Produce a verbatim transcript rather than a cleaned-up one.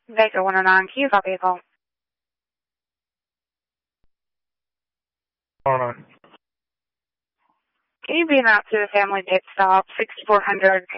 Baker one oh nine, can you copy a call? one oh nine. Can you be announced to the family pit stop, sixty-four hundred